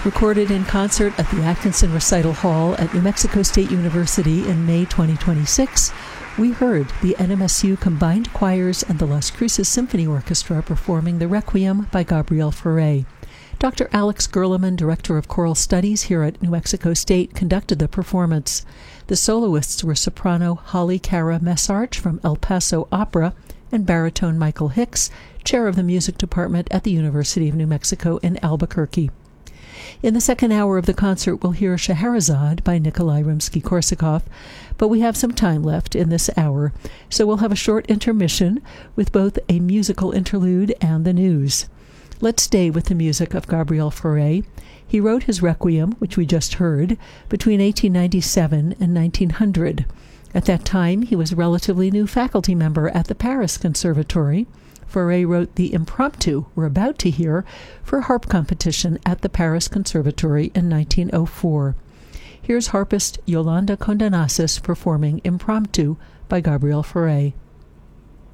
Recorded in concert at the Atkinson Recital Hall at New Mexico State University in May 2026, we heard the NMSU Combined Choirs and the Las Cruces Symphony Orchestra performing the Requiem by Gabriel Fauré. Dr. Alex Gerleman, Director of Choral Studies here at New Mexico State, conducted the performance. The soloists were soprano Holly Cara Messarch from El Paso Opera and baritone Michael Hicks, chair of the music department at the University of New Mexico in Albuquerque. In the second hour of the concert, we'll hear Scheherazade by Nikolai Rimsky-Korsakov, but we have some time left in this hour, so we'll have a short intermission with both a musical interlude and the news. Let's stay with the music of Gabriel Fauré. He wrote his Requiem, which we just heard, between 1897 and 1900. At that time, he was a relatively new faculty member at the Paris Conservatory. Fauré wrote the Impromptu we're about to hear for a harp competition at the Paris Conservatory in 1904. Here's harpist Yolanda Condenasis performing Impromptu by Gabriel Fauré.